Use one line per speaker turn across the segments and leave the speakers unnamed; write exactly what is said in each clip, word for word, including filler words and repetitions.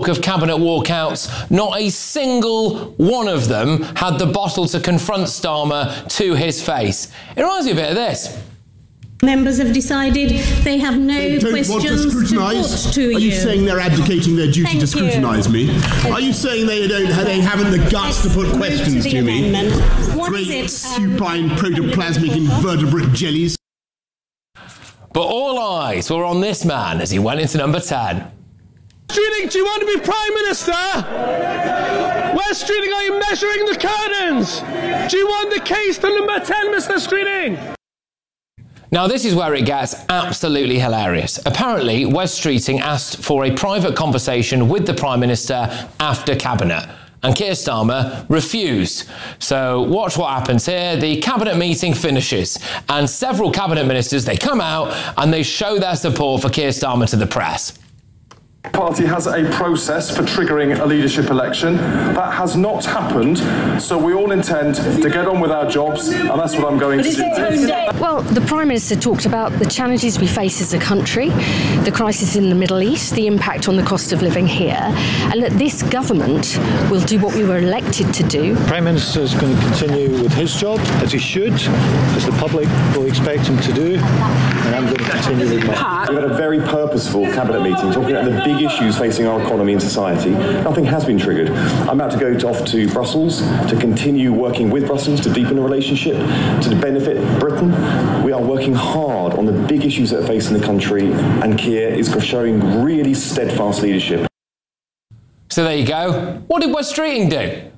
talk of cabinet walkouts, not a single one of them had the bottle to confront Starmer to his face. It reminds me a bit of this.
Members have decided they have no
they don't
questions
want to scrutinise.
to put to you.
Are you saying they're abdicating their duty
Thank
to scrutinise me?
Thank
Are you saying they don't? They haven't the guts to put
Let's
questions
to,
to me?
What
Great
is it? Um,
supine protoplasmic invertebrate jellies.
But all eyes were on this man as he went into number ten.
Streeting, do you want to be Prime Minister? Where, Streeting, are you measuring the curtains? Do you want the case to number ten, Mister Streeting?
Now, this is where it gets absolutely hilarious. Apparently, Wes Streeting asked for a private conversation with the Prime Minister after Cabinet, and Keir Starmer refused. So watch what happens here. The Cabinet meeting finishes, and several Cabinet ministers, they come out and they show their support for Keir Starmer to the press.
The party has a process for triggering a leadership election. That has not happened, so we all intend to get on with our jobs, and that's what I'm going to do.
Well, the Prime Minister talked about the challenges we face as a country, the crisis in the Middle East, the impact on the cost of living here, and that this government will do what we were elected to do.
The Prime Minister is going to continue with his job, as he should, as the public will expect him to do, and I'm going to continue with mine.
We've had a very purposeful Cabinet meeting talking about the big issues facing our economy and society. Nothing has been triggered. I'm about to go to, off to Brussels to continue working with Brussels to deepen the relationship, to benefit Britain. We are working hard on the big issues that are facing the country, and Keir is showing really steadfast leadership.
So there you go. What did Wes Streeting do?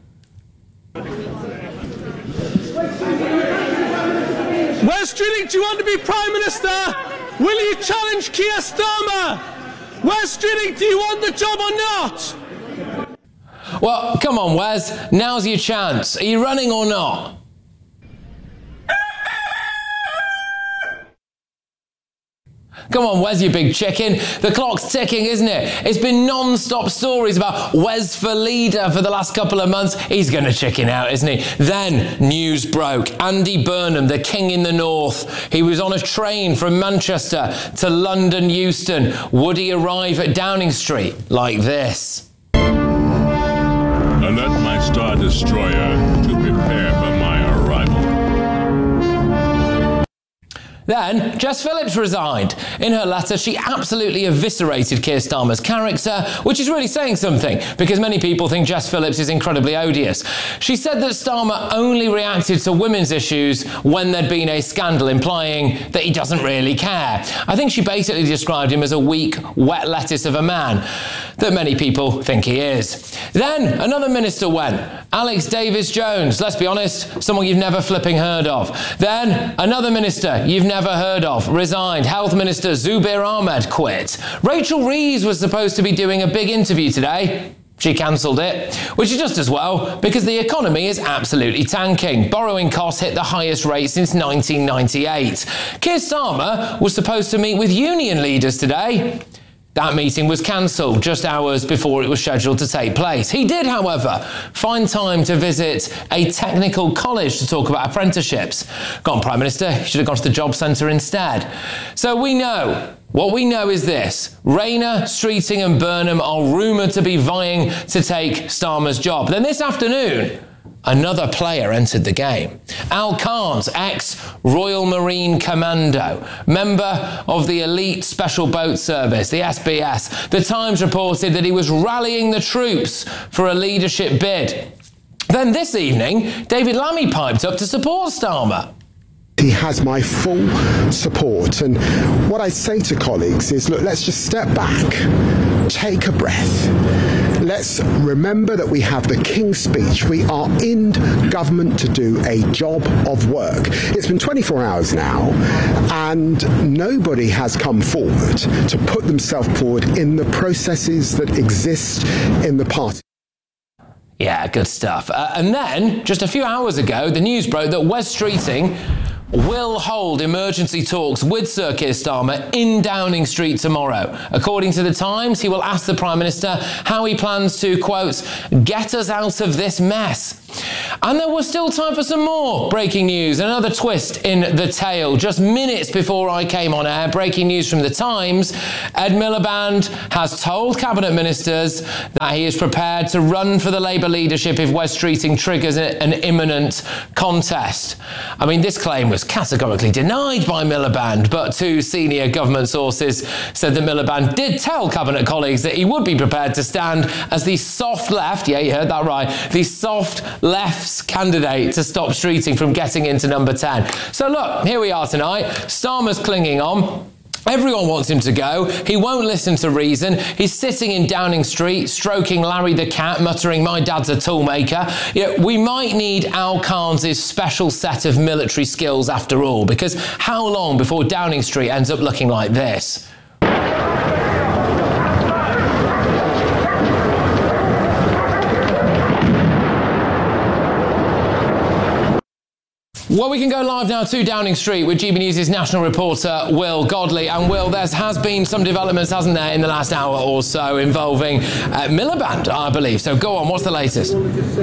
Wes Streeting, do you want to be Prime Minister? Will you challenge Keir Starmer? Wes Streeting, do you want the job or not?
Well, come on, Wes. Now's your chance. Are you running or not? Come on, Wes, you big chicken. The clock's ticking, isn't it? It's been non-stop stories about Wes for leader for the last couple of months. He's going to chicken out, isn't he? Then news broke. Andy Burnham, the king in the north. He was on a train from Manchester to London Euston. Would he arrive at Downing Street like this?
Alert my Star Destroyer to prepare for my arrival.
Then, Jess Phillips resigned. In her letter, she absolutely eviscerated Keir Starmer's character, which is really saying something, because many people think Jess Phillips is incredibly odious. She said that Starmer only reacted to women's issues when there'd been a scandal, implying that he doesn't really care. I think she basically described him as a weak, wet lettuce of a man, that many people think he is. Then, another minister went. Alex Davis-Jones, let's be honest, someone you've never flipping heard of. Then, another minister you've never heard of, resigned. Health Minister Zubir Ahmed quit. Rachel Reeves was supposed to be doing a big interview today. She cancelled it, which is just as well, because the economy is absolutely tanking. Borrowing costs hit the highest rate since nineteen ninety-eight. Keir Starmer was supposed to meet with union leaders today. That meeting was cancelled just hours before it was scheduled to take place. He did, however, find time to visit a technical college to talk about apprenticeships. Go on, Prime Minister, you should have gone to the job centre instead. So we know, what we know is this. Rayner, Streeting and Burnham are rumoured to be vying to take Starmer's job. Then this afternoon, another player entered the game. Al Carnes, ex-Royal Marine Commando, member of the elite Special Boat Service, the S B S. The Times reported that he was rallying the troops for a leadership bid. Then this evening, David Lammy piped up to support Starmer.
He has my full support, and what I say to colleagues is, look, let's just step back, take a breath. Let's remember that we have the King's Speech. We are in government to do a job of work. It's been twenty-four hours now, and nobody has come forward to put themselves forward in the processes that exist in the party.
Yeah, good stuff. Uh, and then, just a few hours ago, the news broke that Wes Streeting will hold emergency talks with Sir Keir Starmer in Downing Street tomorrow. According to The Times, he will ask the Prime Minister how he plans to, quote, get us out of this mess. And there was still time for some more breaking news, another twist in the tale. Just minutes before I came on air, breaking news from The Times, Ed Miliband has told cabinet ministers that he is prepared to run for the Labour leadership if Wes Streeting triggers an imminent contest. I mean, this claim was categorically denied by Miliband, but two senior government sources said that Miliband did tell cabinet colleagues that he would be prepared to stand as the soft left, yeah, you heard that right, the soft left's candidate to stop Streeting from getting into number ten. So look, here we are tonight. Starmer's clinging on. Everyone wants him to go. He won't listen to reason. He's sitting in Downing Street, stroking Larry the cat, muttering, "My dad's a toolmaker." Yeah, we might need Al Carnes' special set of military skills after all, because how long before Downing Street ends up looking like this? Well, we can go live now to Downing Street with G B News' national reporter, Will Godley. And Will, there has been some developments, hasn't there, in the last hour or so involving uh, Miliband, I believe. So go on, what's the latest?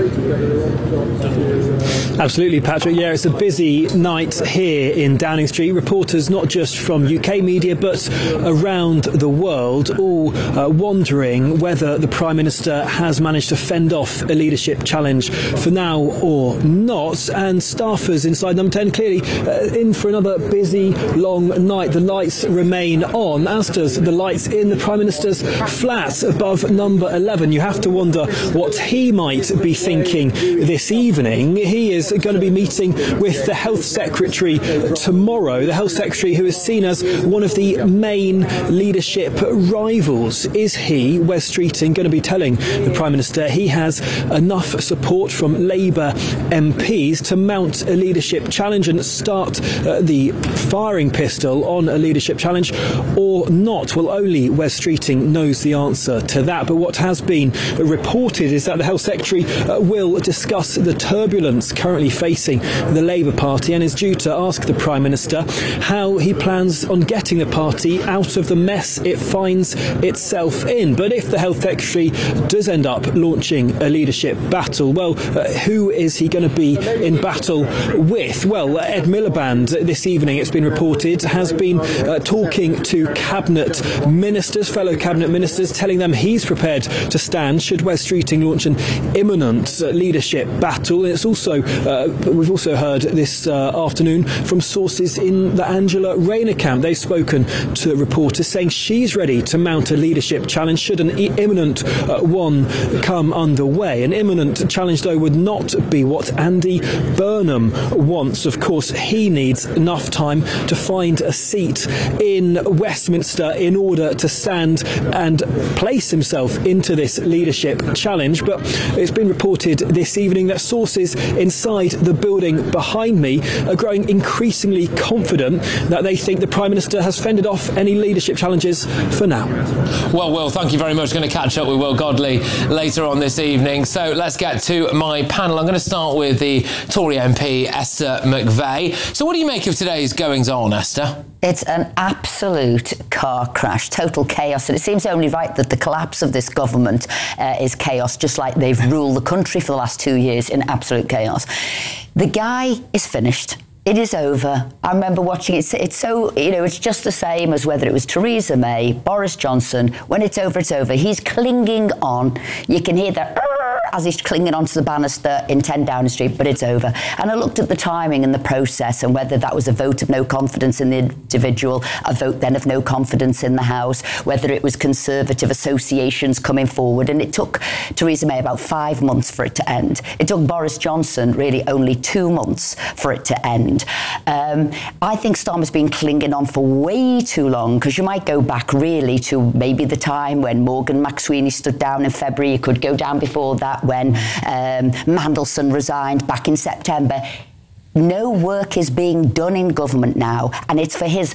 Absolutely, Patrick. Yeah, it's a busy night here in Downing Street. Reporters not just from U K media but around the world all uh, wondering whether the Prime Minister has managed to fend off a leadership challenge for now or not. And staffers inside number ten clearly uh, in for another busy, long night. The lights remain on, as does the lights in the Prime Minister's flat above number eleven. You have to wonder what he might be thinking this evening. He is going to be meeting with the Health Secretary tomorrow, the Health Secretary who is seen as one of the main leadership rivals. Is he, Wes Streeting, going to be telling the Prime Minister he has enough support from Labour M Ps to mount a leadership challenge and start uh, the firing pistol on a leadership challenge or not? Well, only Wes Streeting knows the answer to that. But what has been reported is that the Health Secretary uh, will discuss the turbulence currently facing the Labour Party and is due to ask the Prime Minister how he plans on getting the party out of the mess it finds itself in. But if the Health Secretary does end up launching a leadership battle, well, uh, who is he going to be in battle with? Well, Ed Miliband this evening, it's been reported, has been uh, talking to cabinet ministers, fellow cabinet ministers, telling them he's prepared to stand should Wes Streeting launch an imminent uh, leadership battle. And it's also uh, we've also heard this uh, afternoon from sources in the Angela Rayner camp. They've spoken to reporters saying she's ready to mount a leadership challenge should an e- imminent uh, one come underway. An imminent challenge, though, would not be what Andy Burnham wants. Of course, he needs enough time to find a seat in Westminster in order to stand and place himself into this leadership challenge. But it's been reported this evening that sources inside the building behind me are growing increasingly confident that they think the Prime Minister has fended off any leadership challenges for now.
Well, Will, thank you very much. Going to catch up with Will Godley later on this evening. So let's get to my panel. I'm going to start with the Tory M P, Esther McVey. So what do you make of today's goings-on, Esther?
It's an absolute car crash, total chaos. And it seems only right that the collapse of this government uh, is chaos, just like they've ruled the country for the last two years in absolute chaos. The guy is finished. It is over. I remember watching it. It's, it's so, you know, it's just the same as whether it was Theresa May, Boris Johnson. When it's over, it's over. He's clinging on. You can hear that as he's clinging onto the banister in ten Downing Street, but it's over. And I looked at the timing and the process and whether that was a vote of no confidence in the individual, a vote then of no confidence in the House, whether it was Conservative associations coming forward. And it took Theresa May about five months for it to end. It took Boris Johnson really only two months for it to end. Um, I think Starmer's been clinging on for way too long, because you might go back really to maybe the time when Morgan McSweeney stood down in February. You could go down before that when um, Mandelson resigned back in September. No work is being done in government now, and it's for his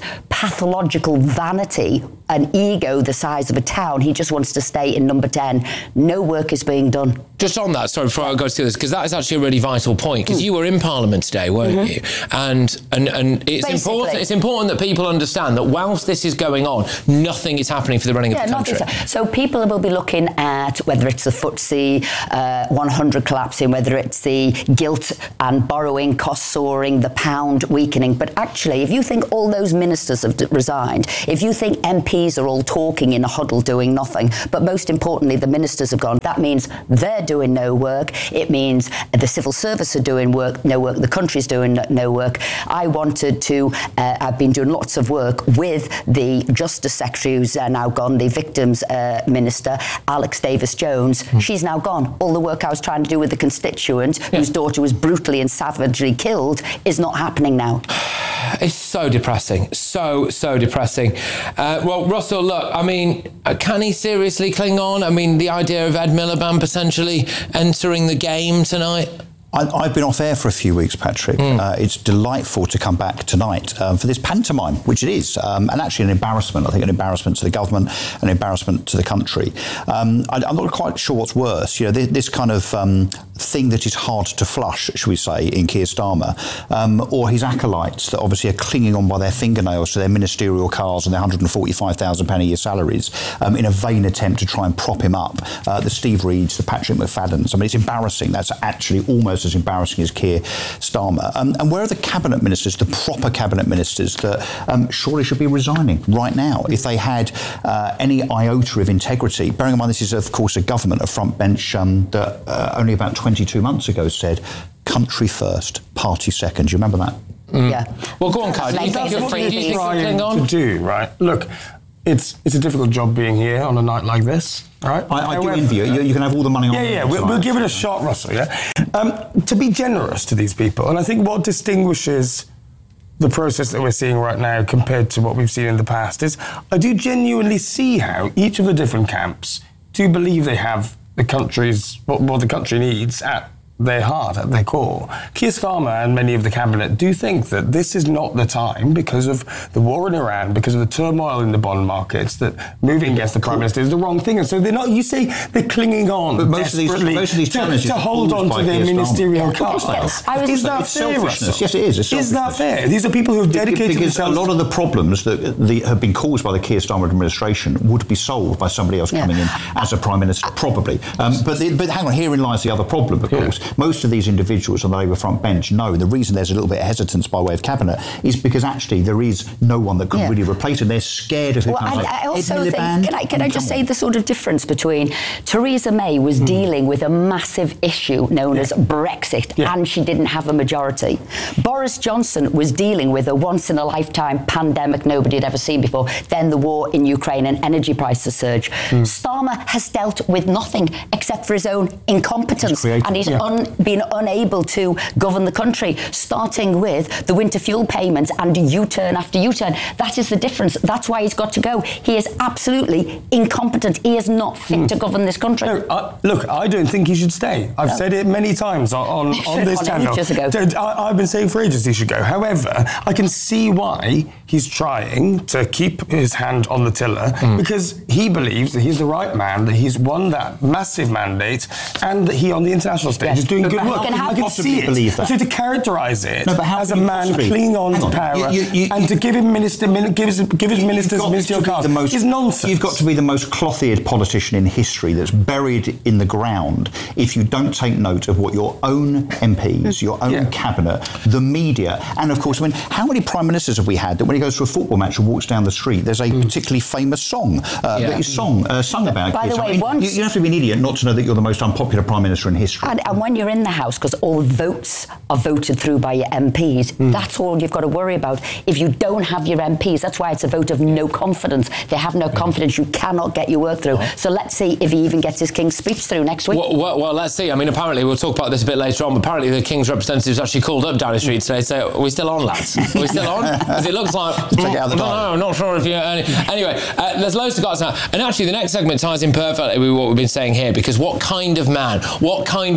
pathological vanity, an ego the size of a town. He just wants to stay in number ten. No work is being done.
Just on that, sorry, before I go to this, because that is actually a really vital point, because mm. you were in Parliament today, weren't mm-hmm. you? And and and it's
Basically.
important it's important that people understand that whilst this is going on, nothing is happening for the running
yeah,
of the country.
So. so people will be looking at whether it's the F T S E uh, one hundred collapsing, whether it's the gilt and borrowing costs soaring, the pound weakening. But actually, if you think all those ministers have d- resigned, if you think M Ps are all talking in a huddle doing nothing, but most importantly, the ministers have gone, that means they're doing no work. It means the civil service are doing work, no work. The country's doing no work. I wanted to, uh, I've been doing lots of work with the Justice Secretary, who's uh, now gone, the Victims uh, Minister, Alex Davis-Jones. Mm. She's now gone. All the work I was trying to do with the constituent, yeah. whose daughter was brutally and savagely killed, is not happening now.
It's so depressing. So, so depressing. Uh, well, Russell, look, I mean, can he seriously cling on? I mean, the idea of Ed Miliband potentially entering the game tonight?
I, I've been off air for a few weeks, Patrick. Mm. Uh, it's delightful to come back tonight um, for this pantomime, which it is, um, and actually an embarrassment. I think an embarrassment to the government, an embarrassment to the country. Um, I, I'm not quite sure what's worse. You know, this, this kind of um, thing that is hard to flush, should we say, in Keir Starmer, um, or his acolytes that obviously are clinging on by their fingernails to their ministerial cars and their one hundred forty-five thousand pounds a year salaries um, in a vain attempt to try and prop him up. Uh, the Steve Reeds, the Patrick McFaddens. I mean, it's embarrassing. That's actually almost as embarrassing as Keir Starmer. Um, and where are the cabinet ministers, the proper cabinet ministers that um, surely should be resigning right now if they had uh, any iota of integrity? Bearing in mind this is, of course, a government, a front bench um, that uh, only about twenty-two months ago said country first, party second. Do you remember that?
Mm. Yeah.
Well, go on, Kai. Do you think you're free? Do you think you're cling on?
To do, right? Look, it's it's a difficult job being here on a night like this. Right.
I, I do envy you. you. You can have all the money on.
Yeah, yeah. We'll, we'll give it a shot, Russell. Yeah. Um, to be generous to these people, and I think what distinguishes the process that we're seeing right now compared to what we've seen in the past is I do genuinely see how each of the different camps do believe they have the country's what, what the country needs at their heart, at their core. Keir Starmer and many of the cabinet do think that this is not the time because of the war in Iran, because of the turmoil in the bond markets, that moving against the Prime Minister is the wrong thing. And so they're not, you say they're clinging on
but most
desperately
of these, most of these
to, to hold on to their ministerial cars. Is that fair, Russell?
Yes, it is. It's
is that fair? These are people who have dedicated
because
themselves...
a lot of the problems that the, have been caused by the Keir Starmer administration would be solved by somebody else yeah. coming in as a Prime Minister, probably. Um, but, the, but hang on, herein lies the other problem, of yeah. course. Most of these individuals on the Labour front bench know the reason there's a little bit of hesitance by way of cabinet is because actually there is no one that could yeah. really replace it. They're scared of who
well,
comes
I,
like
I also
Ed
think,
Miliband.
Can I, can I just say the sort of difference between Theresa May was mm. dealing with a massive issue known yeah. as Brexit yeah. and she didn't have a majority. Boris Johnson was dealing with a once-in-a-lifetime pandemic nobody had ever seen before, then the war in Ukraine and energy prices surge. Mm. Starmer has dealt with nothing except for his own incompetence he's and he's yeah. un, been unable to govern the country, starting with the winter fuel payments and U-turn after U-turn. That is the difference. That's why he's got to go. He is absolutely incompetent. He is not fit mm. to govern this country.
No, I, look, I don't think he should stay. I've no. said it many times on, on, on this channel. Ago. I, I've been saying for ages he should go. However, I can see why he's trying to keep his hand on the tiller mm. because he believes that he's the right man, that he's won that massive mandate and that he on the international stage yeah. is doing but good work. I can see it. Believe that. So to characterise it no, as a man possibly? clinging on, on to power you, you, you, and to give him minister, min, give his, give his ministers ministerial cards is nonsense.
You've got to be the most cloth-eared politician in history that's buried in the ground if you don't take note of what your own M Ps, your own yeah. cabinet, the media, and of course, I mean, how many prime ministers have we had that when he goes to a football match and walks down the street, there's a mm. particularly famous song uh, yeah. that is song, uh, sung about.
By the way, I mean,
once, you, you have to be an idiot not to know that you're the most unpopular prime minister in history.
And, and when you're in the House, because all votes are voted through by your M Ps, mm. that's all you've got to worry about. If you don't have your M Ps, that's why it's a vote of no confidence. They have no confidence. You cannot get your work through. Oh. So let's see if he even gets his King's speech through next week.
Well, well, well, let's see. I mean, apparently, we'll talk about this a bit later on, but apparently the King's representatives actually called up Downing Street today to say, are we still on, lads? Are we still on? Because it looks like...
Take it out of the
no, no, I'm not sure if you... Uh, anyway, uh, there's loads to go now. And actually, the next segment ties in perfectly with what we've been saying here, because what kind of man, what kind of man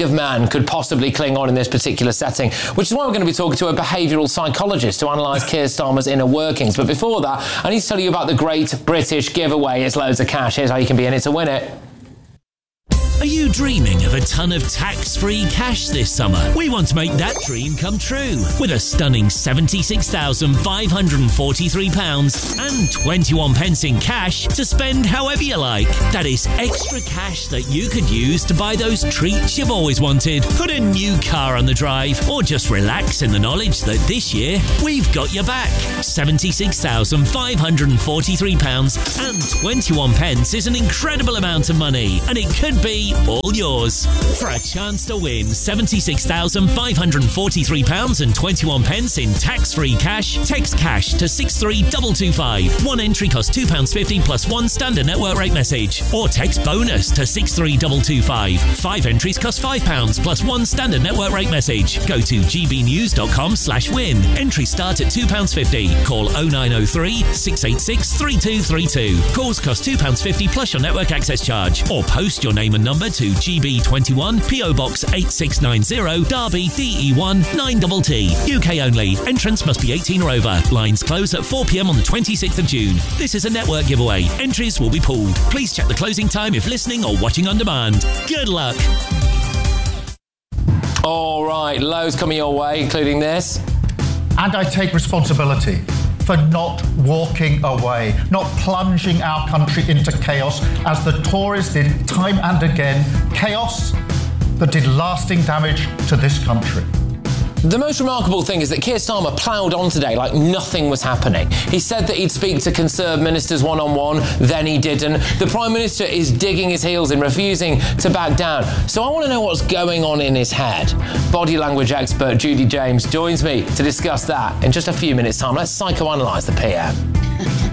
man could possibly cling on in this particular setting, which is why we're going to be talking to a behavioural psychologist to analyse Keir Starmer's inner workings. But before that, I need to tell you about the Great British Giveaway. It's loads of cash. Here's how you can be in it to win it.
Are you dreaming of a ton of tax-free cash this summer? We want to make that dream come true with a stunning seventy-six thousand five hundred forty-three pounds and twenty-one pence in cash to spend however you like. That is extra cash that you could use to buy those treats you've always wanted, put a new car on the drive, or just relax in the knowledge that this year we've got your back. seventy-six thousand five hundred forty-three pounds and twenty-one pence is an incredible amount of money, and it could be all yours. For a chance to win seventy-six thousand five hundred forty-three pounds and twenty-one pence in tax-free cash, text cash to six three two two five. One entry costs two pounds fifty plus one standard network rate message. Or text bonus to six three two two five. Five entries cost five pounds plus one standard network rate message. Go to gbnews.com slash win. Entries start at two pounds fifty. Call oh nine oh three, six eight six, three two three two. Calls cost two pounds fifty plus your network access charge. Or post your name and number to G B twenty-one, P O Box eight six nine zero, Derby, D E one nine T T. U K only. Entrance must be eighteen or over. Lines close at four p m on the twenty-sixth of June. This is a network giveaway. Entries will be pulled. Please check the closing time if listening or watching on demand. Good luck.
All right, loads coming your way, including this.
And I take responsibility for not walking away, not plunging our country into chaos as the Tories did time and again, chaos that did lasting damage to this country.
The most remarkable thing is that Keir Starmer ploughed on today like nothing was happening. He said that he'd speak to Conserve ministers one-on-one, then he didn't. The Prime Minister is digging his heels in, refusing to back down. So I want to know what's going on in his head. Body language expert Judy James joins me to discuss that in just a few minutes' time. Let's psychoanalyse the P M.